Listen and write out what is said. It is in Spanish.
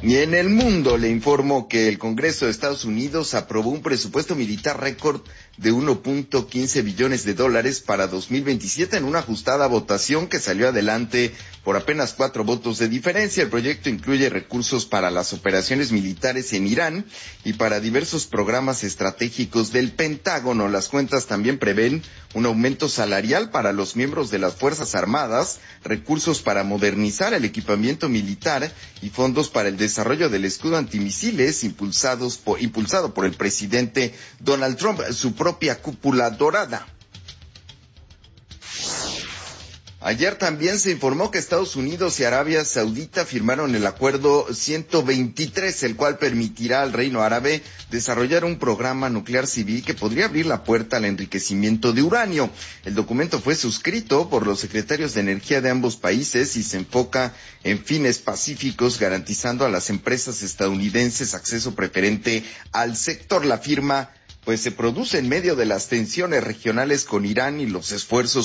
Y en el mundo le informo que el Congreso de Estados Unidos aprobó un presupuesto militar récord de 1.15 billones de dólares para 2027 en una ajustada votación que salió adelante por apenas 4 votos de diferencia. El proyecto incluye recursos para las operaciones militares en Irán y para diversos programas estratégicos del Pentágono. Las cuentas también prevén un aumento salarial para los miembros de las Fuerzas Armadas, recursos para modernizar el equipamiento militar y fondos para el desarrollo del escudo antimisiles impulsado por el presidente Donald Trump, su propia cúpula dorada. Ayer también se informó que Estados Unidos y Arabia Saudita firmaron el acuerdo 123, el cual permitirá al Reino Árabe desarrollar un programa nuclear civil que podría abrir la puerta al enriquecimiento de uranio. El documento fue suscrito por los secretarios de energía de ambos países y se enfoca en fines pacíficos, garantizando a las empresas estadounidenses acceso preferente al sector. La firma se produce en medio de las tensiones regionales con Irán y los esfuerzos